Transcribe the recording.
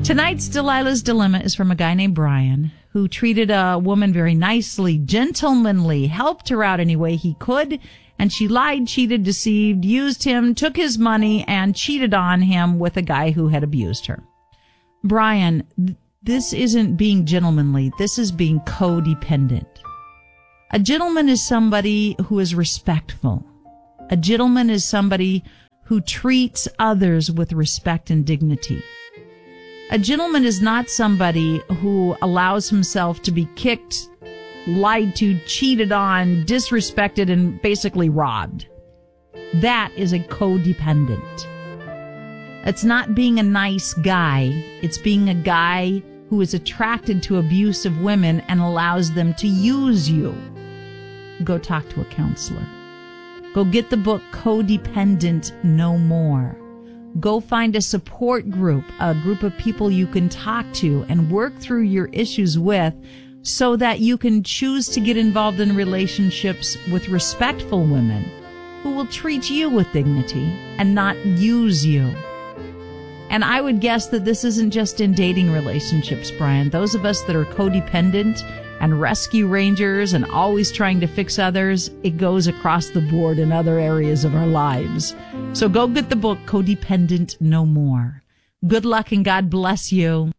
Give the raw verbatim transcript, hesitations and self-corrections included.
Tonight's Delilah's Dilemma is from a guy named Brian, who treated a woman very nicely, gentlemanly, helped her out any way he could, and she lied, cheated, deceived, used him, took his money, and cheated on him with a guy who had abused her. Brian, th- this isn't being gentlemanly. This is being codependent. A gentleman is somebody who is respectful. A gentleman is somebody who treats others with respect and dignity. A gentleman is not somebody who allows himself to be kicked, lied to, cheated on, disrespected, and basically robbed. That is a codependent. It's not being a nice guy. It's being a guy who is attracted to abusive women and allows them to use you. Go talk to a counselor. Go get the book Codependent No More. Go find a support group, a group of people you can talk to and work through your issues with so that you can choose to get involved in relationships with respectful women who will treat you with dignity and not use you. And I would guess that this isn't just in dating relationships, Brian. Those of us that are codependent and rescue rangers and always trying to fix others, it goes across the board in other areas of our lives. So go get the book Codependent No More. Good luck and God bless you.